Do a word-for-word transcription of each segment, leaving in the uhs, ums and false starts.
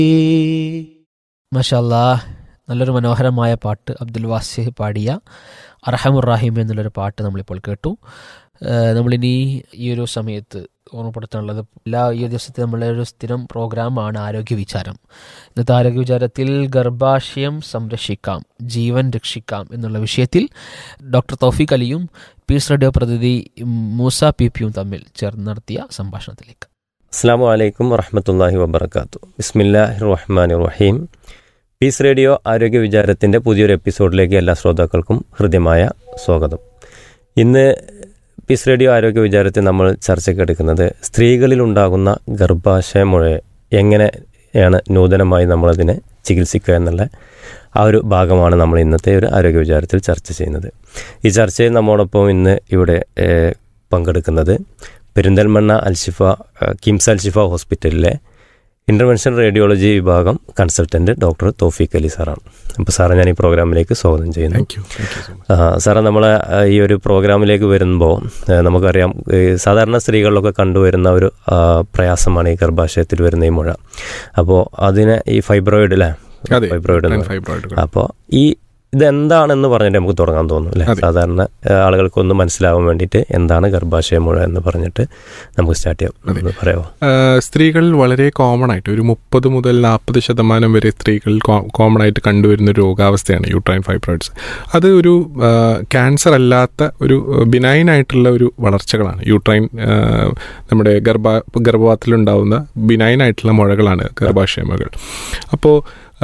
മാഷാല്ലാഹ്, നല്ലൊരു മനോഹരമായ പാട്ട് അബ്ദുൽ വാസിഹ് പാടിയ അർഹമുർ റഹീം എന്നുള്ളൊരു പാട്ട് നമ്മളിപ്പോൾ കേട്ടു. നമ്മളിനി ഈ ഒരു സമയത്ത് ഓർമ്മപ്പെടുത്താനുള്ളത്, എല്ലാ ഈ ദിവസത്തെ നമ്മളെ ഒരു സ്ഥിരം പ്രോഗ്രാമാണ് ആരോഗ്യ വിചാരം. ഇന്നത്തെ ആരോഗ്യ വിചാരത്തിൽ ഗർഭാശയം സംരക്ഷിക്കാം, ജീവൻ രക്ഷിക്കാം എന്നുള്ള വിഷയത്തിൽ ഡോക്ടർ തൗഫീഖ് അലിയും പീസ് റേഡിയോ പ്രതിനിധി മൂസ പി പിയും തമ്മിൽ ചേർന്ന് നടത്തിയ സംഭാഷണത്തിലേക്ക്. അസ്സലാമു അലൈക്കും വറഹ്മത്തുള്ളാഹി വബറകാത്തു. ബിസ്മില്ലാഹിർ റഹ്മാനിർ റഹീം. പീസ് റേഡിയോ ആരോഗ്യ വിചാരത്തിൻ്റെ പുതിയൊരു എപ്പിസോഡിലേക്ക് എല്ലാ ശ്രോതാക്കൾക്കും ഹൃദ്യമായ സ്വാഗതം. ഇന്ന് പീസ് റേഡിയോ ആരോഗ്യ വിചാരത്തിൽ നമ്മൾ ചർച്ചയ്ക്കെടുക്കുന്നത് സ്ത്രീകളിലുണ്ടാകുന്ന ഗർഭാശയമുഴ എങ്ങനെയാണ് നൂതനമായി നമ്മളതിനെ ചികിത്സിക്കുക എന്നുള്ള ആ ഒരു ഭാഗമാണ് നമ്മൾ ഇന്നത്തെ ഒരു ആരോഗ്യ വിചാരത്തിൽ ചർച്ച ചെയ്യുന്നത്. ഈ ചർച്ചയിൽ നമ്മോടൊപ്പം ഇന്ന് ഇവിടെ പങ്കെടുക്കുന്നത് പെരിന്തൽമണ്ണ അൽഷിഫ കിംസ് അൽഷിഫ ഹോസ്പിറ്റലിലെ ഇൻ്റർവെൻഷൻ റേഡിയോളജി വിഭാഗം കൺസൾട്ടൻറ്റ് ഡോക്ടർ തൗഫീഖ് അലി സാറാണ്. അപ്പോൾ സാറെ ഞാൻ ഈ പ്രോഗ്രാമിലേക്ക് സ്വാഗതം ചെയ്യുന്നു. സാറേ, നമ്മൾ ഈ ഒരു പ്രോഗ്രാമിലേക്ക് വരുമ്പോൾ നമുക്കറിയാം, സാധാരണ സ്ത്രീകളിലൊക്കെ കണ്ടുവരുന്ന ഒരു പ്രയാസമാണ് ഈ ഗർഭാശയത്തിൽ വരുന്ന ഈ മുഴ. അപ്പോൾ അതിനെ ഈ ഫൈബ്രോയിഡ് അല്ലേ, ഫൈബ്രോയിഡ്. അപ്പോൾ ഈ ഇതെന്താണെന്ന് പറഞ്ഞിട്ട് നമുക്ക് തുടങ്ങാൻ തോന്നും അല്ലേ? സാധാരണ ആളുകൾക്കൊന്ന് മനസ്സിലാവാൻ വേണ്ടിയിട്ട് എന്താണ് ഗർഭാശയമുഴ എന്ന് പറഞ്ഞിട്ട് നമുക്ക് സ്റ്റാർട്ട് ചെയ്യാം. പറയാമോ? സ്ത്രീകളിൽ വളരെ കോമൺ ആയിട്ട് ഒരു മുപ്പത് മുതൽ നാൽപ്പത് ശതമാനം വരെ സ്ത്രീകളിൽ കോമൺ ആയിട്ട് കണ്ടുവരുന്ന ഒരു രോഗാവസ്ഥയാണ് യൂട്രൈൻ ഫൈബ്രോയിഡ്സ്. അത് ഒരു ക്യാൻസർ അല്ലാത്ത ഒരു ബിനൈൻ ആയിട്ടുള്ള ഒരു വളർച്ചകളാണ്. യൂട്രൈൻ നമ്മുടെ ഗർഭ ഗർഭപാത്രത്തിലുണ്ടാവുന്ന ബിനൈൻ ആയിട്ടുള്ള മുഴകളാണ് ഗർഭാശയമുഴകൾ. അപ്പോൾ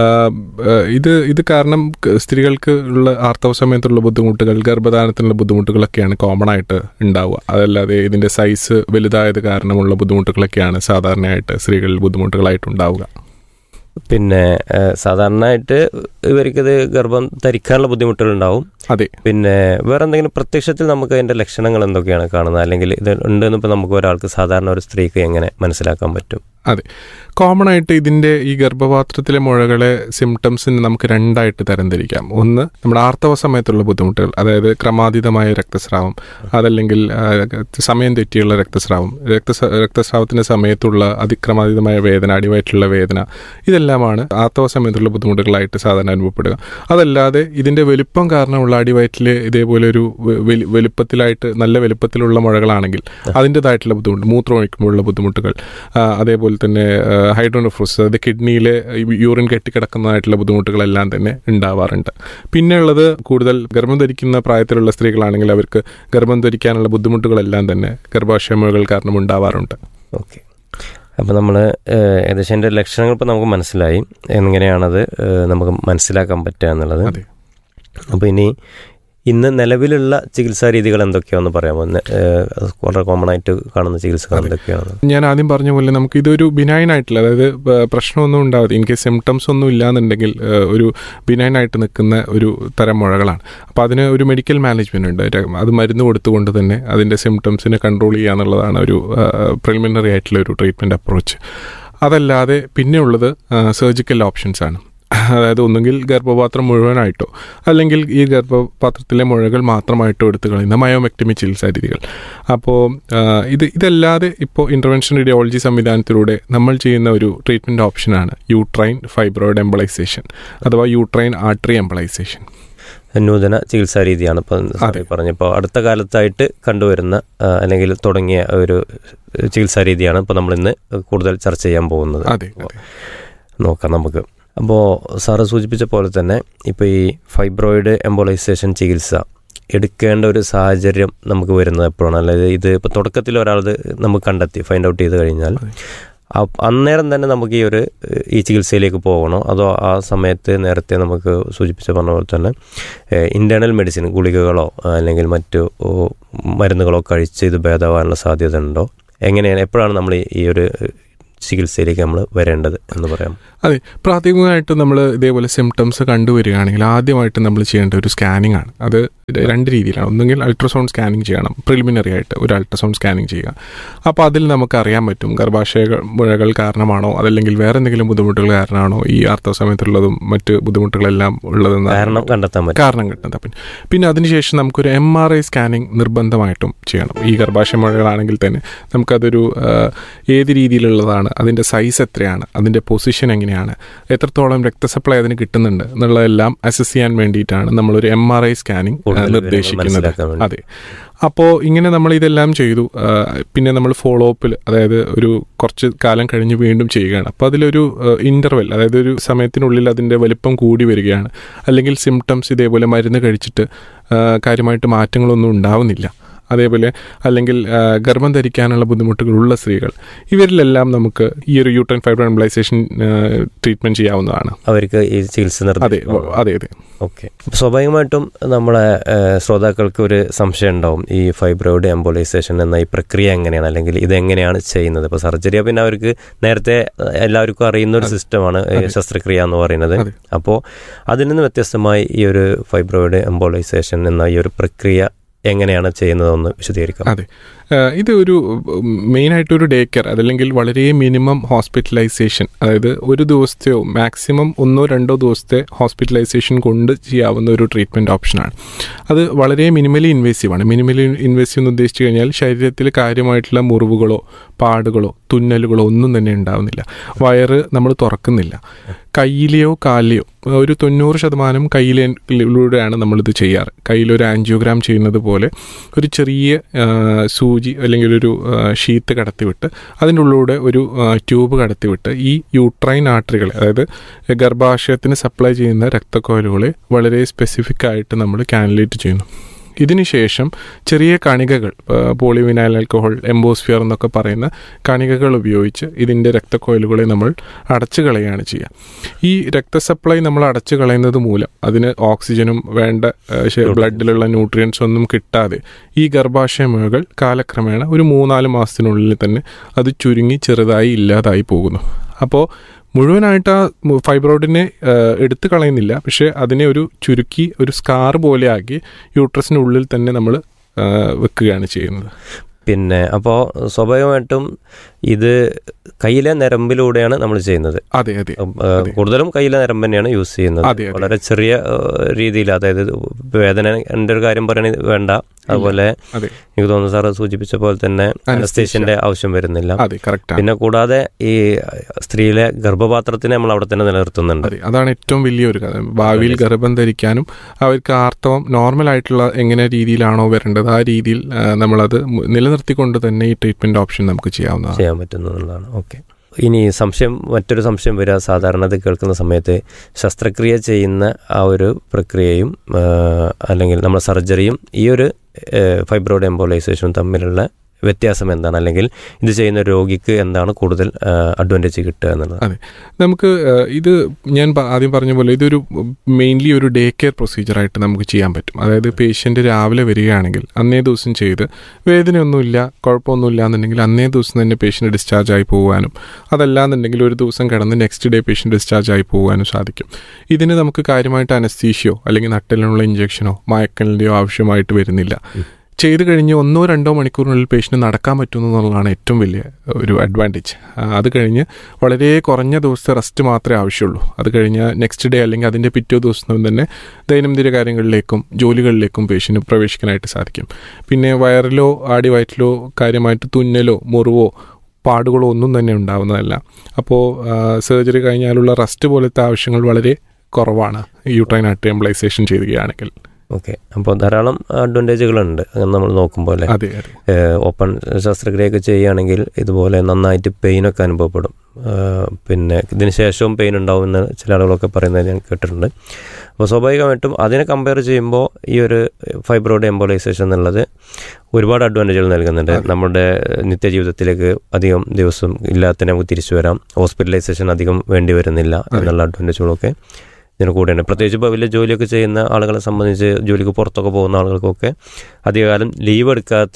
ഇത് ഇത് കാരണം സ്ത്രീകൾക്ക് ഉള്ള ആർത്തവ സമയത്തുള്ള ബുദ്ധിമുട്ടുകൾ, ഗർഭധാരണത്തിനുള്ള ബുദ്ധിമുട്ടുകളൊക്കെയാണ് കോമൺ ആയിട്ട് ഉണ്ടാവുക. അതല്ലാതെ ഇതിൻ്റെ സൈസ് വലുതായത് കാരണമുള്ള ബുദ്ധിമുട്ടുകളൊക്കെയാണ് സാധാരണയായിട്ട് സ്ത്രീകളിൽ ബുദ്ധിമുട്ടുകളായിട്ടുണ്ടാവുക. പിന്നെ സാധാരണയായിട്ട് ഇവർക്കിത് ഗർഭം ധരിക്കാനുള്ള ബുദ്ധിമുട്ടുകളുണ്ടാവും. അതെ. പിന്നെ വേറെ എന്തെങ്കിലും പ്രത്യക്ഷത്തിൽ നമുക്ക് അതിൻ്റെ ലക്ഷണങ്ങൾ എന്തൊക്കെയാണ് കാണുന്നത്, അല്ലെങ്കിൽ ഇത് ഉണ്ടെന്ന് ഇപ്പോൾ നമുക്ക് ഒരാൾക്ക് സാധാരണ ഒരു സ്ത്രീക്ക് എങ്ങനെ മനസ്സിലാക്കാൻ പറ്റും? അതെ, കോമൺ ആയിട്ട് ഇതിൻ്റെ ഈ ഗർഭപാത്രത്തിലെ മുഴകളെ സിംറ്റംസിന് നമുക്ക് രണ്ടായിട്ട് തരംതിരിക്കാം. ഒന്ന്, നമ്മുടെ ആർത്തവ സമയത്തുള്ള ബുദ്ധിമുട്ടുകൾ, അതായത് ക്രമാതീതമായ രക്തസ്രാവം, അതല്ലെങ്കിൽ സമയം തെറ്റിയുള്ള രക്തസ്രാവം, രക്തസ രക്തസ്രാവത്തിൻ്റെ സമയത്തുള്ള അതിക്രമാതീതമായ വേദന, അടിവയറ്റിലുള്ള വേദന, ഇതെല്ലാമാണ് ആർത്തവ സമയത്തുള്ള ബുദ്ധിമുട്ടുകളായിട്ട് സാധാരണ അനുഭവപ്പെടുക. അതല്ലാതെ ഇതിൻ്റെ വലുപ്പം കാരണമുള്ള അടിവയറ്റിൽ ഇതേപോലെ ഒരു വലുപ്പത്തിലായിട്ട് നല്ല വലുപ്പത്തിലുള്ള മുഴകളാണെങ്കിൽ അതിൻ്റെതായിട്ടുള്ള ബുദ്ധിമുട്ട്, മൂത്രമൊഴിക്കുമ്പോഴുള്ള ബുദ്ധിമുട്ടുകൾ, അതേപോലെ തന്നെ ഹൈഡ്രോനെഫ്രോസിസ്, അതായത് കിഡ്നിയിൽ യൂറിൻ കെട്ടിക്കിടക്കുന്നതായിട്ടുള്ള ബുദ്ധിമുട്ടുകളെല്ലാം തന്നെ ഉണ്ടാവാറുണ്ട്. പിന്നെയുള്ളത്, കൂടുതൽ ഗർഭം ധരിക്കുന്ന പ്രായത്തിലുള്ള സ്ത്രീകളാണെങ്കിൽ അവർക്ക് ഗർഭം ധരിക്കാനുള്ള ബുദ്ധിമുട്ടുകളെല്ലാം തന്നെ ഗർഭാശയമുഴകൾ കാരണം ഉണ്ടാവാറുണ്ട്. ഓക്കെ, അപ്പോൾ നമ്മൾ ഏകദേശം എൻ്റെ ലക്ഷണങ്ങൾ ഇപ്പോൾ നമുക്ക് മനസ്സിലായി, എങ്ങനെയാണത് നമുക്ക് മനസ്സിലാക്കാൻ പറ്റുക എന്നുള്ളത്. അപ്പോൾ ഇനി ഇന്ന് നിലവിലുള്ള ചികിത്സാ രീതികൾ എന്തൊക്കെയാണെന്ന് പറയാമോ? വളരെ കോമൺ ആയിട്ട് കാണുന്ന ചികിത്സകൾ എന്തൊക്കെയാണ്? ഞാൻ ആദ്യം പറഞ്ഞ പോലെ നമുക്ക് ഇതൊരു ബിനൈൻ ആയിട്ടുള്ള, അതായത് പ്രശ്നമൊന്നും ഉണ്ടാവാതെ, ഇൻ കേസ് സിംറ്റംസ് ഒന്നും ഇല്ലാന്നുണ്ടെങ്കിൽ ഒരു ബിനൈൻ ആയിട്ട് നിൽക്കുന്ന ഒരു തരം മുഴകളാണ്. അപ്പോൾ അതിന് ഒരു മെഡിക്കൽ മാനേജ്മെൻ്റ് ഉണ്ട്. അത് മരുന്ന് കൊടുത്തുകൊണ്ട് തന്നെ അതിൻ്റെ സിംറ്റംസിനെ കൺട്രോൾ ചെയ്യുക എന്നുള്ളതാണ് ഒരു പ്രിലിമിനറി ആയിട്ടുള്ള ഒരു ട്രീറ്റ്മെൻറ്റ് അപ്രോച്ച്. അതല്ലാതെ പിന്നെയുള്ളത് സർജിക്കൽ ഓപ്ഷൻസ് ആണ്. അതായത് ഒന്നുകിൽ ഗർഭപാത്രം മുഴുവനായിട്ടോ അല്ലെങ്കിൽ ഈ ഗർഭപാത്രത്തിലെ മുഴകൾ മാത്രമായിട്ടോ എടുത്തു കളയുന്ന മയോമെക്ടമി ചികിത്സാ രീതികൾ. അപ്പോൾ ഇത് ഇതല്ലാതെ ഇപ്പോൾ ഇൻ്റർവെൻഷൻ റേഡിയോളജി സംവിധാനത്തിലൂടെ നമ്മൾ ചെയ്യുന്ന ഒരു ട്രീറ്റ്മെൻറ്റ് ഓപ്ഷനാണ് യൂട്രൈൻ ഫൈബ്രോയിഡ് എംബളൈസേഷൻ അഥവാ യൂട്രൈൻ ആർട്ടറി എംബളൈസേഷൻ. നൂതന ചികിത്സാ രീതിയാണ് ഇപ്പോൾ പറഞ്ഞപ്പോൾ അടുത്ത കാലത്തായിട്ട് കണ്ടുവരുന്ന അല്ലെങ്കിൽ തുടങ്ങിയ ഒരു ചികിത്സാ രീതിയാണ് ഇപ്പോൾ നമ്മളിന്ന് കൂടുതൽ ചർച്ച ചെയ്യാൻ പോകുന്നത്. അതെ, നോക്കാം നമുക്ക്. അപ്പോൾ സാറ് സൂചിപ്പിച്ച പോലെ തന്നെ ഇപ്പോൾ ഈ ഫൈബ്രോയിഡ് എംബോളൈസേഷൻ ചികിത്സ എടുക്കേണ്ട ഒരു സാഹചര്യം നമുക്ക് വരുന്നത് എപ്പോഴാണ്? അതായത് ഇത് ഇപ്പോൾ തുടക്കത്തിൽ ഒരാളത് നമുക്ക് കണ്ടെത്തി ഫൈൻഡ് ഔട്ട് ചെയ്ത് കഴിഞ്ഞാൽ അന്നേരം തന്നെ നമുക്ക് ഈ ഒരു ഈ ചികിത്സയിലേക്ക് പോകണോ, അതോ ആ സമയത്ത് നേരത്തെ നമുക്ക് സൂചിപ്പിച്ച പറഞ്ഞ പോലെ തന്നെ ഇൻറ്റേർണൽ മെഡിസിൻ, ഗുളികകളോ അല്ലെങ്കിൽ മറ്റു മരുന്നുകളോ കഴിച്ച് ഇത് ഭേദമാകാനുള്ള സാധ്യത ഉണ്ടോ? എങ്ങനെയാണ്, എപ്പോഴാണ് നമ്മൾ ഈ ഒരു ചികിത്സയിലേക്ക് നമ്മൾ വരേണ്ടത് എന്ന് പറയാം? അതെ, പ്രാഥമികമായിട്ട് നമ്മൾ ഇതേപോലെ സിംറ്റംസ് കണ്ടുവരികയാണെങ്കിൽ ആദ്യമായിട്ട് നമ്മൾ ചെയ്യേണ്ട ഒരു സ്കാനിങ് ആണ്. അത് രണ്ട് രീതിയിലാണ്. ഒന്നുകിൽ അൾട്രാസൗണ്ട് സ്കാനിങ് ചെയ്യണം, പ്രിലിമിനറി ആയിട്ട് ഒരു അൾട്രാസൗണ്ട് സ്കാനിങ് ചെയ്യുക. അപ്പോൾ അതിൽ നമുക്ക് അറിയാൻ പറ്റും ഗർഭാശയ മുഴകൾ കാരണമാണോ അതല്ലെങ്കിൽ വേറെ എന്തെങ്കിലും ബുദ്ധിമുട്ടുകൾ കാരണമാണോ ഈ ആർത്തവ സമയത്തുള്ളതും മറ്റ് ബുദ്ധിമുട്ടുകളെല്ലാം ഉള്ളതെന്ന് കാരണം കണ്ടെത്താൻ പറ്റും കാരണം കണ്ടെത്താൻ പറ്റും. പിന്നെ അതിനുശേഷം നമുക്കൊരു എം ആർ ഐ സ്കാനിങ് നിർബന്ധമായിട്ടും ചെയ്യണം. ഈ ഗർഭാശയ മുഴകളാണെങ്കിൽ തന്നെ നമുക്കതൊരു ഏത് രീതിയിലുള്ളതാണ്, അതിൻ്റെ സൈസ് എത്രയാണ്, അതിൻ്റെ പൊസിഷൻ എങ്ങനെയാണ്, എത്രത്തോളം രക്തസപ്ലൈ അതിന് കിട്ടുന്നുണ്ട് എന്നുള്ളതെല്ലാം അസസ് ചെയ്യാൻ വേണ്ടിയിട്ടാണ് നമ്മളൊരു എം ആർ ഐ സ്കാനിങ് നിർദ്ദേശിക്കുന്നത്. അതെ. അപ്പോൾ ഇങ്ങനെ നമ്മൾ ഇതെല്ലാം ചെയ്തു. പിന്നെ നമ്മൾ ഫോളോ അപ്പിൽ, അതായത് ഒരു കുറച്ച് കാലം കഴിഞ്ഞ് വീണ്ടും ചെയ്യുകയാണ്. അപ്പോൾ അതിലൊരു ഇൻ്റർവെൽ, അതായത് ഒരു സമയത്തിനുള്ളിൽ അതിൻ്റെ വലിപ്പം കൂടി വരികയാണ്, അല്ലെങ്കിൽ സിംറ്റംസ് ഇതേപോലെ മരുന്ന് കഴിച്ചിട്ട് കാര്യമായിട്ട് മാറ്റങ്ങളൊന്നും ഉണ്ടാവുന്നില്ല, അതേപോലെ അല്ലെങ്കിൽ ഗർഭം ധരിക്കാനുള്ള ബുദ്ധിമുട്ടുകളുള്ള സ്ത്രീകൾ, ഇവരിലെല്ലാം നമുക്ക് ഈ ഒരു യൂട്രൈൻ ഫൈബ്രോയിഡ് എംബോളൈസേഷൻ ട്രീറ്റ്മെൻറ്റ് ചെയ്യാവുന്നതാണ്. അവർക്ക് ഈ ചികിത്സ അതെ അതെ അതെ ഓക്കെ. സ്വാഭാവികമായിട്ടും നമ്മളെ ശ്രോതാക്കൾക്ക് ഒരു സംശയം ഉണ്ടാവും, ഈ ഫൈബ്രോയിഡ് എംബോളൈസേഷൻ എന്ന ഈ പ്രക്രിയ എങ്ങനെയാണ്, അല്ലെങ്കിൽ ഇതെങ്ങനെയാണ് ചെയ്യുന്നത്. ഇപ്പോൾ സർജറി പിന്നെ അവർക്ക് നേരത്തെ എല്ലാവർക്കും അറിയുന്ന ഒരു സിസ്റ്റമാണ് ശസ്ത്രക്രിയ എന്ന് പറയുന്നത്. അപ്പോൾ അതിൽ നിന്ന് വ്യത്യസ്തമായി ഈ ഒരു ഫൈബ്രോയിഡ് എംബോളൈസേഷൻ എന്ന ഈ ഒരു പ്രക്രിയ എങ്ങനെയാണ് ചെയ്യുന്നതെന്ന് വിശദീകരിക്കാം. അതെ, ഇത് ഒരു മെയിനായിട്ടൊരു ഡേ കെയർ അതല്ലെങ്കിൽ വളരെ മിനിമം ഹോസ്പിറ്റലൈസേഷൻ, അതായത് ഒരു ദിവസത്തെയോ മാക്സിമം ഒന്നോ രണ്ടോ ദിവസത്തെ ഹോസ്പിറ്റലൈസേഷൻ കൊണ്ട് ചെയ്യാവുന്ന ഒരു ട്രീറ്റ്മെൻറ്റ് ഓപ്ഷനാണ്. അത് വളരെ മിനിമലി ഇൻവേസീവാണ്. മിനിമലി ഇൻവേസീവ് എന്ന് ഉദ്ദേശിച്ചു കഴിഞ്ഞാൽ ശരീരത്തിൽ കാര്യമായിട്ടുള്ള മുറിവുകളോ പാടുകളോ തുന്നലുകളോ ഒന്നും തന്നെ ഉണ്ടാവുന്നില്ല. വയറ് നമ്മൾ തുറക്കുന്നില്ല. കയ്യിലെയോ കാലിലെയോ ഒരു തൊണ്ണൂറ് ശതമാനം കയ്യിലൂടെയാണ് നമ്മളിത് ചെയ്യാറ്. കയ്യിലൊരു ആൻജിയോഗ്രാം ചെയ്യുന്നത് പോലെ ഒരു ചെറിയ സൂചി അല്ലെങ്കിൽ ഒരു ഷീറ്റ് കടത്തിവിട്ട് അതിൻ്റെ ഉള്ളിലൂടെ ഒരു ട്യൂബ് കടത്തിവിട്ട് ഈ യൂട്രൈൻ ആർട്ടറികളെ, അതായത് ഗർഭാശയത്തിന് സപ്ലൈ ചെയ്യുന്ന രക്തക്കോലുകളെ വളരെ സ്പെസിഫിക് ആയിട്ട് നമ്മൾ കാനുലേറ്റ് ചെയ്യുന്നു. ഇതിനുശേഷം ചെറിയ കണികകൾ, പോളിവിനൈൽ ആൽക്കഹോൾ, എംബോസ്ഫിയർ എന്നൊക്കെ പറയുന്ന കണികകൾ ഉപയോഗിച്ച് ഇതിൻ്റെ രക്തക്കോയിലുകളെ നമ്മൾ അടച്ചു കളയുകയാണ് ചെയ്യുക. ഈ രക്തസപ്ലൈ നമ്മൾ അടച്ചു കളയുന്നത് മൂലം അതിന് ഓക്സിജനും വേണ്ട ബ്ലഡിലുള്ള ന്യൂട്രിയൻസ് ഒന്നും കിട്ടാതെ ഈ ഗർഭാശയ മുഴകൾ കാലക്രമേണ ഒരു മൂന്നാല് മാസത്തിനുള്ളിൽ തന്നെ അത് ചുരുങ്ങി ചെറുതായി ഇല്ലാതായി പോകുന്നു. അപ്പോൾ മുഴുവനായിട്ട് ആ ഫൈബ്രോയിഡിനെ എടുത്തു കളയുന്നില്ല, പക്ഷേ അതിനെ ഒരു ചുരുക്കി ഒരു സ്കാർ പോലെ ആക്കി യൂട്രസിൻ്റെ ഉള്ളിൽ തന്നെ നമ്മൾ വെക്കുകയാണ് ചെയ്യുന്നത്. പിന്നെ അപ്പോൾ സ്വാഭാവികമായിട്ടും ഇത് കയ്യിലെ നരമ്പിലൂടെയാണ് നമ്മൾ ചെയ്യുന്നത്. അതെ അതെ കൂടുതലും കയ്യിലെ നരമ്പ് തന്നെയാണ് യൂസ് ചെയ്യുന്നത്. വളരെ ചെറിയ രീതിയിൽ, അതായത് വേദന എൻ്റെ ഒരു കാര്യം പറയണത് വേണ്ട. അതുപോലെ എനിക്ക് തോന്നുന്നു സാറ് സൂചിപ്പിച്ച പോലെ തന്നെ അനസ്തേഷ്യന്റെ ആവശ്യം വരുന്നില്ല. പിന്നെ കൂടാതെ ഈ സ്ത്രീയിലെ ഗർഭപാത്രത്തിനെ നമ്മൾ അവിടെ തന്നെ നിലനിർത്തുന്നുണ്ട്. അതാണ് ഏറ്റവും വലിയൊരു കാര്യം. ഭാവിയിൽ ഗർഭം ധരിക്കാനും അവർക്ക് ആർത്തവം നോർമൽ ആയിട്ടുള്ള എങ്ങനെ രീതിയിലാണോ വരേണ്ടത് ആ രീതിയിൽ നമ്മളത് നിലനിർത്തിക്കൊണ്ട് തന്നെ ഈ ട്രീറ്റ്മെന്റ് ഓപ്ഷൻ നമുക്ക് ചെയ്യാവുന്നതാണ് ചെയ്യാൻ പറ്റുന്നതാണ്. ഓക്കെ. ഇനി സംശയം, മറ്റൊരു സംശയം വരിക, സാധാരണ ഇത് കേൾക്കുന്ന സമയത്ത് ശസ്ത്രക്രിയ ചെയ്യുന്ന ആ ഒരു പ്രക്രിയയും അല്ലെങ്കിൽ നമ്മുടെ സർജറിയും ഈ ഒരു ഫൈബ്രോയിഡ് എംബോളൈസേഷനും തമ്മിലുള്ള വ്യത്യാസം എന്താണ്, അല്ലെങ്കിൽ ഇത് ചെയ്യുന്ന രോഗിക്ക് എന്താണ് കൂടുതൽ അഡ്വാൻറ്റേജ് കിട്ടുക എന്നുള്ളത്? അതെ, നമുക്ക് ഇത് ഞാൻ ആദ്യം പറഞ്ഞ പോലെ ഇതൊരു മെയിൻലി ഒരു ഡേ കെയർ പ്രൊസീജിയറായിട്ട് നമുക്ക് ചെയ്യാൻ പറ്റും. അതായത് പേഷ്യൻ്റ് രാവിലെ വരികയാണെങ്കിൽ അന്നേ ദിവസം ചെയ്ത് വേദനയൊന്നുമില്ല, കുഴപ്പമൊന്നുമില്ല എന്നുണ്ടെങ്കിൽ അന്നേ ദിവസം തന്നെ പേഷ്യൻ്റ് ഡിസ്ചാർജ് ആയി പോകാനും, അതല്ലാന്നുണ്ടെങ്കിൽ ഒരു ദിവസം കിടന്ന് നെക്സ്റ്റ് ഡേ പേഷ്യൻ്റ് ഡിസ്ചാർജ് ആയി പോകാനും സാധിക്കും. ഇതിന് നമുക്ക് കാര്യമായിട്ട് അനസ്തീഷ്യോ അല്ലെങ്കിൽ നട്ടലിനുള്ള ഇഞ്ചക്ഷനോ മയക്കലിൻ്റെയോ ആവശ്യമായിട്ട് വരുന്നില്ല. ചെയ്ത് കഴിഞ്ഞ് ഒന്നോ രണ്ടോ മണിക്കൂറിനുള്ളിൽ പേഷ്യൻ്റ് നടക്കാൻ പറ്റുന്നു എന്നുള്ളതാണ് ഏറ്റവും വലിയ ഒരു അഡ്വാൻറ്റേജ്. അത് കഴിഞ്ഞ് വളരെ കുറഞ്ഞ ദിവസത്തെ റെസ്റ്റ് മാത്രമേ ആവശ്യമുള്ളൂ. അത് കഴിഞ്ഞ് നെക്സ്റ്റ് ഡേ അല്ലെങ്കിൽ അതിൻ്റെ പിറ്റേ ദിവസം തന്നെ ദൈനംദിന കാര്യങ്ങളിലേക്കും ജോലികളിലേക്കും പേഷ്യൻ്റ് പ്രവേശിക്കാനായിട്ട് സാധിക്കും. പിന്നെ വയറിലോ ആടി വയറ്റിലോ കാര്യമായിട്ട് തുന്നലോ മുറിവോ പാടുകളോ ഒന്നും തന്നെ ഉണ്ടാവുന്നതല്ല. അപ്പോൾ സർജറി കഴിഞ്ഞാലുള്ള റെസ്റ്റ് പോലത്തെ ആവശ്യങ്ങൾ വളരെ കുറവാണ് യൂട്രൈൻ ആർട്ടറി എംബോളൈസേഷൻ ചെയ്യുകയാണെങ്കിൽ. ഓക്കെ. അപ്പോൾ ധാരാളം അഡ്വാൻറ്റേജുകളുണ്ട് അങ്ങനെ നമ്മൾ നോക്കുമ്പോൾ. അതെ, ഓപ്പൺ ശസ്ത്രക്രിയയൊക്കെ ചെയ്യുകയാണെങ്കിൽ ഇതുപോലെ നന്നായിട്ട് പെയിനൊക്കെ അനുഭവപ്പെടും. പിന്നെ ഇതിന് ശേഷവും പെയിൻ ഉണ്ടാവുമെന്ന് ചില ആളുകളൊക്കെ പറയുന്നത് ഞാൻ കേട്ടിട്ടുണ്ട്. അപ്പോൾ സ്വാഭാവികമായിട്ടും അതിനെ കമ്പയർ ചെയ്യുമ്പോൾ ഈ ഒരു ഫൈബ്രോയിഡ് എംബോളൈസേഷൻ എന്നുള്ളത് ഒരുപാട് അഡ്വാൻറ്റേജുകൾ നൽകുന്നുണ്ട്. നമ്മുടെ നിത്യജീവിതത്തിലേക്ക് അധികം ദിവസം ഇല്ലാത്ത നമുക്ക് തിരിച്ചു വരാം, ഹോസ്പിറ്റലൈസേഷൻ അധികം വേണ്ടി വരുന്നില്ല എന്നുള്ള അഡ്വാൻറ്റേജുകളൊക്കെ ഇതിന് കൂടെയാണ്. പ്രത്യേകിച്ച് ഇപ്പോൾ വലിയ ജോലിയൊക്കെ ചെയ്യുന്ന ആളുകളെ സംബന്ധിച്ച്, ജോലിക്ക് പുറത്തൊക്കെ പോകുന്ന ആളുകൾക്കൊക്കെ അധികകാലം ലീവ് എടുക്കാതെ തന്നെ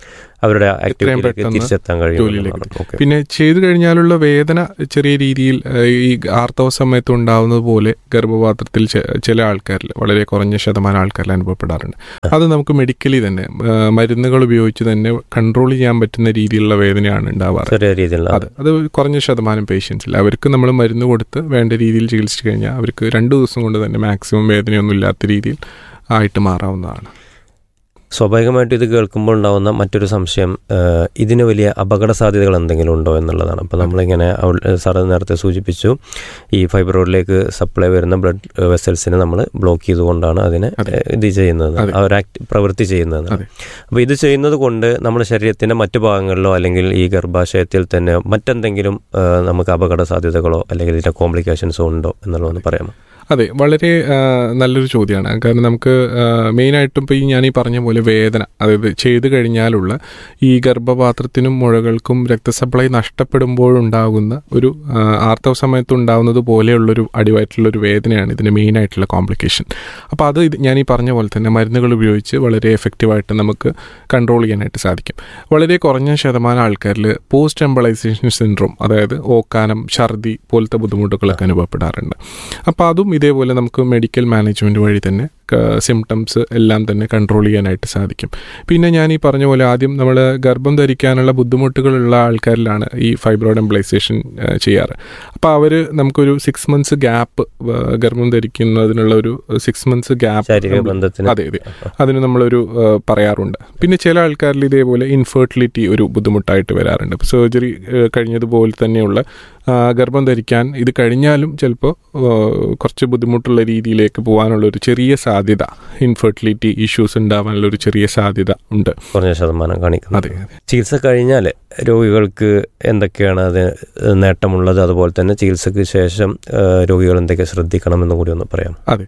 അവരുടെ ആക്ടിവിറ്റിയിലേക്ക് തിരിച്ചെത്താൻ കഴിയും. പിന്നെ ചെയ്തു കഴിഞ്ഞാലുള്ള വേദന ചെറിയ രീതിയിൽ ഈ ആർത്തവ സമയത്ത് ഉണ്ടാവുന്നത് പോലെ ഗർഭപാത്രത്തിൽ ചില ആൾക്കാരിൽ വളരെ കുറഞ്ഞ ശതമാനം ആൾക്കാരിൽ അനുഭവപ്പെടാറുണ്ട്. അത് നമുക്ക് മെഡിക്കലി തന്നെ മരുന്നുകൾ ഉപയോഗിച്ച് തന്നെ കൺട്രോൾ ചെയ്യാൻ പറ്റുന്ന രീതിയിലുള്ള വേദനയാണ് ഉണ്ടാവാറ്. അത് അത് കുറഞ്ഞ ശതമാനം പേഷ്യൻസിൽ അവർക്ക് നമ്മൾ മരുന്ന് കൊടുത്ത് വേണ്ട രീതിയിൽ ചികിത്സിച്ചു കഴിഞ്ഞാൽ അവർക്ക് രണ്ട് ദിവസം കൊണ്ട് തന്നെ മാക്സിമം വേദനയൊന്നും ഇല്ലാത്ത രീതിയിൽ ആയിട്ട് മാറാവുന്നതാണ്. സ്വാഭാവികമായിട്ടും ഇത് കേൾക്കുമ്പോൾ ഉണ്ടാകുന്ന മറ്റൊരു സംശയം, ഇതിന് വലിയ അപകട സാധ്യതകൾ എന്തെങ്കിലും ഉണ്ടോ എന്നുള്ളതാണ്. അപ്പോൾ നമ്മളിങ്ങനെ സാറ് നേരത്തെ സൂചിപ്പിച്ചു, ഈ ഫൈബ്രോയിഡിലേക്ക് സപ്ലൈ വരുന്ന ബ്ലഡ് വെസൽസിനെ നമ്മൾ ബ്ലോക്ക് ചെയ്തുകൊണ്ടാണ് അതിനെ ഇത് ചെയ്യുന്നത്, അവർ ആക്ട് പ്രവൃത്തി ചെയ്യുന്നത്. അപ്പോൾ ഇത് ചെയ്യുന്നത് കൊണ്ട് നമ്മുടെ ശരീരത്തിൻ്റെ മറ്റു ഭാഗങ്ങളിലോ അല്ലെങ്കിൽ ഈ ഗർഭാശയത്തിൽ തന്നെ മറ്റെന്തെങ്കിലും നമുക്ക് അപകട സാധ്യതകളോ അല്ലെങ്കിൽ ഇതിൻ്റെ കോംപ്ലിക്കേഷൻസോ ഉണ്ടോ എന്നുള്ളതൊന്ന് പറയാമോ? അതെ, വളരെ നല്ലൊരു ചോദ്യമാണ്. കാരണം നമുക്ക് മെയിനായിട്ടും ഇപ്പോൾ ഈ ഞാൻ ഈ പറഞ്ഞ പോലെ വേദന, അതായത് ചെയ്തു കഴിഞ്ഞാലുള്ള ഈ ഗർഭപാത്രത്തിനും മുഴകൾക്കും രക്തസപ്ലൈ നഷ്ടപ്പെടുമ്പോഴുണ്ടാകുന്ന ഒരു ആർത്തവ സമയത്ത് ഉണ്ടാകുന്നത് പോലെയുള്ളൊരു അടിവയറ്റിലുള്ളൊരു വേദനയാണ് ഇതിൻ്റെ മെയിനായിട്ടുള്ള കോംപ്ലിക്കേഷൻ. അപ്പോൾ അത് ഞാൻ ഈ പറഞ്ഞ പോലെ തന്നെ മരുന്നുകൾ ഉപയോഗിച്ച് വളരെ എഫക്റ്റീവായിട്ട് നമുക്ക് കൺട്രോൾ ചെയ്യാനായിട്ട് സാധിക്കും. വളരെ കുറഞ്ഞ ശതമാനം ആൾക്കാരിൽ പോസ്റ്റ് എംബളൈസേഷൻ സിൻഡ്രോം, അതായത് ഓക്കാനം, ഛർദി പോലത്തെ ബുദ്ധിമുട്ടുകളൊക്കെ അനുഭവപ്പെടാറുണ്ട്. അപ്പോൾ അതും ഇതേപോലെ നമുക്ക് മെഡിക്കൽ മാനേജ്മെൻറ്റ് വഴി തന്നെ സിംറ്റംസ് എല്ലാം തന്നെ കൺട്രോൾ ചെയ്യാനായിട്ട് സാധിക്കും. പിന്നെ ഞാൻ ഈ പറഞ്ഞ പോലെ ആദ്യം നമ്മൾ ഗർഭം ധരിക്കാനുള്ള ബുദ്ധിമുട്ടുകളുള്ള ആൾക്കാരിലാണ് ഈ ഫൈബ്രോയിഡ് എംബളൈസേഷൻ ചെയ്യാറ്. അപ്പോൾ അവർ നമുക്കൊരു സിക്സ് മന്ത്സ് ഗ്യാപ്പ്, ഗർഭം ധരിക്കുന്നതിനുള്ള ഒരു സിക്സ് മന്ത്സ് ഗ്യാപ്പ്, അതെ അതെ അതിന് നമ്മളൊരു പറയാറുണ്ട്. പിന്നെ ചില ആൾക്കാരിൽ ഇതേപോലെ ഇൻഫെർട്ടിലിറ്റി ഒരു ബുദ്ധിമുട്ടായിട്ട് വരാറുണ്ട്. ഇപ്പോൾ സർജറി കഴിഞ്ഞതുപോലെ തന്നെയുള്ള ഗർഭം ധരിക്കാൻ ഇത് കഴിഞ്ഞാലും ചിലപ്പോൾ കുറച്ച് ബുദ്ധിമുട്ടുള്ള രീതിയിലേക്ക് പോകാനുള്ള ഒരു ചെറിയ സാധ്യത, ഇൻഫെർട്ടിലിറ്റി ഇഷ്യൂസ് ഉണ്ടാവാനുള്ള ഒരു ചെറിയ സാധ്യത ഉണ്ട്, കുറഞ്ഞ ശതമാനം കാണിക്കുന്നത്. അതെ. ചികിത്സ കഴിഞ്ഞാൽ രോഗികൾക്ക് എന്തൊക്കെയാണ് അത് നേട്ടമുള്ളത്, അതുപോലെ തന്നെ ചികിത്സയ്ക്ക് ശേഷം രോഗികൾ എന്തൊക്കെ ശ്രദ്ധിക്കണമെന്ന് കൂടി ഒന്ന് പറയാം. അതെ,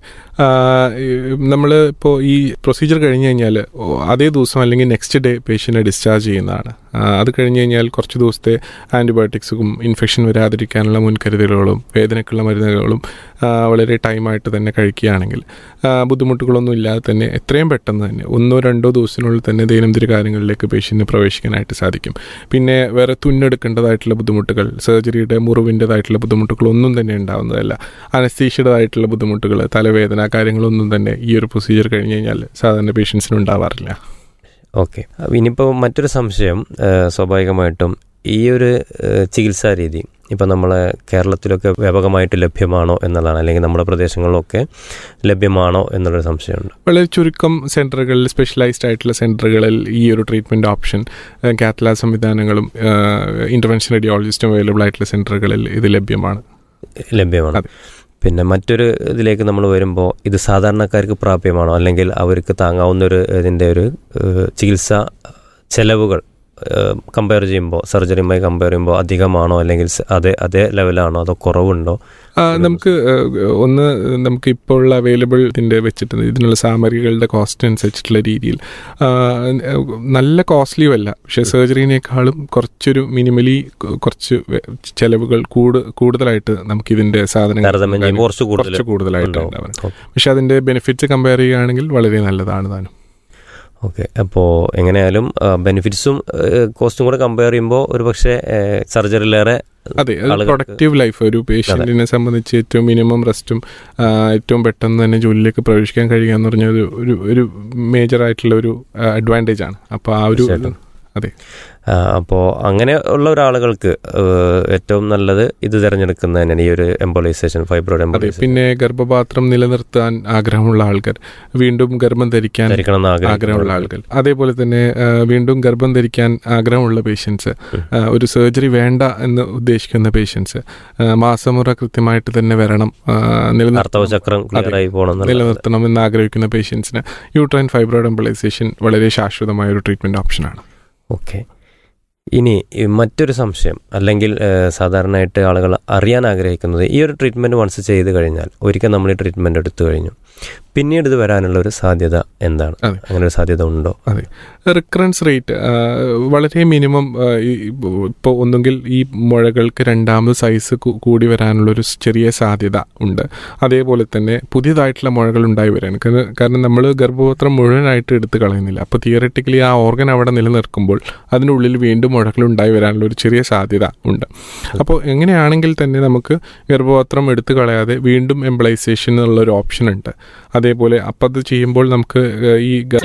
നമ്മൾ ഇപ്പോൾ ഈ പ്രൊസീജിയർ കഴിഞ്ഞ് കഴിഞ്ഞാൽ അതേ ദിവസം അല്ലെങ്കിൽ നെക്സ്റ്റ് ഡേ പേഷ്യൻറ്റിനെ ഡിസ്ചാർജ് ചെയ്യുന്നതാണ്. അത് കഴിഞ്ഞ് കഴിഞ്ഞാൽ കുറച്ച് ദിവസത്തെ ആൻറ്റിബയോട്ടിക്സും ഇൻഫെക്ഷൻ വരാതിരിക്കാനുള്ള മുൻകരുതലുകളും വേദനയ്ക്കുള്ള മരുന്നുകളും വളരെ ടൈമായിട്ട് തന്നെ കഴിക്കുകയാണെങ്കിൽ ബുദ്ധിമുട്ടുകളൊന്നും ഇല്ലാതെ തന്നെ എത്രയും പെട്ടെന്ന് തന്നെ ഒന്നോ രണ്ടോ ദിവസത്തിനുള്ളിൽ തന്നെ ദൈനംദിന കാര്യങ്ങളിലേക്ക് പേഷ്യൻറ്റിന് പ്രവേശിക്കാനായിട്ട് സാധിക്കും. പിന്നെ വേറെ തുന്നെടുക്കേണ്ടതായിട്ടുള്ള ബുദ്ധിമുട്ടുകൾ, സർജറിയുടെ മുറിവിൻ്റെതായിട്ടുള്ള ബുദ്ധിമുട്ടുകളൊന്നും തന്നെ ഉണ്ടാവുന്നതല്ല. അനസ്തീഷ്യയുടേതായിട്ടുള്ള ബുദ്ധിമുട്ടുകൾ, തലവേദന, കാര്യങ്ങളൊന്നും തന്നെ ഈ ഒരു പ്രൊസീജിയർ കഴിഞ്ഞ് കഴിഞ്ഞാൽ സാധാരണ പേഷ്യൻസിന് ഉണ്ടാവാറില്ല. ഓക്കെ, ഇനിയിപ്പോൾ മറ്റൊരു സംശയം, സ്വാഭാവികമായിട്ടും ഈ ഒരു ചികിത്സാ രീതി ഇപ്പം നമ്മളെ കേരളത്തിലൊക്കെ വ്യാപകമായിട്ട് ലഭ്യമാണോ എന്നുള്ളതാണ്, അല്ലെങ്കിൽ നമ്മുടെ പ്രദേശങ്ങളിലൊക്കെ ലഭ്യമാണോ എന്നുള്ളൊരു സംശയമുണ്ട്. വളരെ ചുരുക്കം സെൻറ്ററുകളിൽ, സ്പെഷ്യലൈസ്ഡ് ആയിട്ടുള്ള സെൻറ്ററുകളിൽ ഈ ഒരു ട്രീറ്റ്മെൻറ്റ് ഓപ്ഷൻ, കാത്തലാബ് സംവിധാനങ്ങളും ഇൻ്റർവെൻഷൻ റേഡിയോളജിസ്റ്റും അവൈലബിൾ ആയിട്ടുള്ള സെൻറ്ററുകളിൽ ഇത് ലഭ്യമാണ് ലഭ്യമാണ് പിന്നെ മറ്റൊരു ഇതിലേക്ക് നമ്മൾ വരുമ്പോൾ ഇത് സാധാരണക്കാർക്ക് പ്രാപ്യമാണോ, അല്ലെങ്കിൽ അവർക്ക് താങ്ങാവുന്നൊരു ഇതിൻ്റെ ഒരു ചികിത്സാ ചെലവുകൾ കമ്പയർ ചെയ്യുമ്പോൾ സർജറിയുമായി കമ്പയർ ചെയ്യുമ്പോൾ അധികമാണോ, അല്ലെങ്കിൽ അതേ അതേ ലെവലാണോ, അതോ കുറവുണ്ടോ? നമുക്ക് ഒന്ന് നമുക്ക് ഇപ്പോൾ ഉള്ള അവൈലബിൾ ഇതിൻ്റെ വെച്ചിട്ട് ഇതിനുള്ള സാമഗ്രികളുടെ കോസ്റ്റ് അനുസരിച്ചിട്ടുള്ള രീതിയിൽ നല്ല കോസ്റ്റ്ലിയും അല്ല, പക്ഷേ സർജറിനേക്കാളും കുറച്ചൊരു മിനിമലി കുറച്ച് ചിലവുകൾ കൂട് കൂടുതലായിട്ട് നമുക്കിതിൻ്റെ സാധനങ്ങൾ കുറച്ച് കൂടുതലായിട്ട് ഉണ്ടാവും. പക്ഷെ അതിൻ്റെ ബെനിഫിറ്റ്സ് കമ്പയർ ചെയ്യുകയാണെങ്കിൽ വളരെ നല്ലതാണ് താനും. ഓക്കെ, അപ്പോൾ എങ്ങനെയായാലും ബെനിഫിറ്റ്സും കോസ്റ്റും കൂടെ കമ്പയർ ചെയ്യുമ്പോൾ ഒരു പക്ഷേ സർജറിയിലേറെ അതെ പ്രൊഡക്റ്റീവ് ലൈഫ് ഒരു പേഷ്യൻറ്റിനെ സംബന്ധിച്ച് ഏറ്റവും മിനിമം റെസ്റ്റും ഏറ്റവും പെട്ടെന്ന് തന്നെ ജോലിയിലേക്ക് പ്രവേശിക്കാൻ കഴിയുക എന്ന് പറഞ്ഞ ഒരു ഒരു മേജർ ആയിട്ടുള്ള ഒരു അഡ്വാൻറ്റേജ് ആണ്. അപ്പോൾ ആ ഒരു അതെ അപ്പോൾ അങ്ങനെ ഉള്ള ഒരാളുകൾക്ക് ഏറ്റവും നല്ലത് ഇത് തിരഞ്ഞെടുക്കുന്നത് തന്നെയാണ്, ഈ ഒരു എംബോളൈസേഷൻ, ഫൈബ്രോയിഡ് എംബോളൈസേഷൻ. പിന്നെ ഗർഭപാത്രം നിലനിർത്താൻ ആഗ്രഹമുള്ള ആൾക്കാർ, വീണ്ടും ഗർഭം ധരിക്കാൻ ആഗ്രഹമുള്ള ആൾക്കാർ, അതേപോലെ തന്നെ വീണ്ടും ഗർഭം ധരിക്കാൻ ആഗ്രഹമുള്ള പേഷ്യൻസ്, ഒരു സർജറി വേണ്ട എന്ന് ഉദ്ദേശിക്കുന്ന പേഷ്യൻസ്, മാസമുറ കൃത്യമായിട്ട് തന്നെ വരണം, നിലനിർത്തണം എന്ന് ആഗ്രഹിക്കുന്ന പേഷ്യൻസിന് യൂട്രൈൻ ഫൈബ്രോയിഡ് എംബോളൈസേഷൻ വളരെ ശാശ്വതമായ ഒരു ട്രീറ്റ്മെൻറ്റ് ഓപ്ഷനാണ്. ഓക്കെ, ഇനി മറ്റൊരു സംശയം, അല്ലെങ്കിൽ സാധാരണയായിട്ട് ആളുകൾ അറിയാൻ ആഗ്രഹിക്കുന്നത്, ഈ ഒരു ട്രീറ്റ്മെൻറ്റ് വൺസ് ചെയ്ത് കഴിഞ്ഞാൽ, ഒരിക്കൽ നമ്മൾ ഈ ട്രീറ്റ്മെൻറ്റ് എടുത്തു കഴിഞ്ഞു, പിന്നീട് ഇത് വരാനുള്ള ഒരു സാധ്യത എന്താണ്? അതെ. അങ്ങനെ ഒരു സാധ്യത ഉണ്ടോ? അതെ, റിക്കറൻസ് റേറ്റ് വളരെ മിനിമം. ഇപ്പോൾ ഒന്നുകിൽ ഈ മുഴകൾക്ക് രണ്ടാമത് സൈസ് കൂടി വരാനുള്ളൊരു ചെറിയ സാധ്യത ഉണ്ട്. അതേപോലെ തന്നെ പുതിയതായിട്ടുള്ള മുഴകൾ ഉണ്ടായി വരാൻ, കാരണം നമ്മൾ ഗർഭപാത്രം മുഴുവനായിട്ട് എടുത്ത് കളയുന്നില്ല. അപ്പോൾ തിയററ്റിക്കലി ആ ഓർഗൻ അവിടെ നിലനിൽക്കുമ്പോൾ അതിനുള്ളിൽ വീണ്ടും മുഴകൾ ഉണ്ടായി വരാനുള്ള ഒരു ചെറിയ സാധ്യത ഉണ്ട്. അപ്പോൾ എങ്ങനെയാണെങ്കിൽ തന്നെ നമുക്ക് ഗർഭപാത്രം എടുത്ത് കളയാതെ വീണ്ടും എംബ്ലൈസേഷൻ എന്നുള്ളൊരു ഓപ്ഷൻ ഉണ്ട്. അതേപോലെ അപ്പം അത് ചെയ്യുമ്പോൾ നമുക്ക് ഈ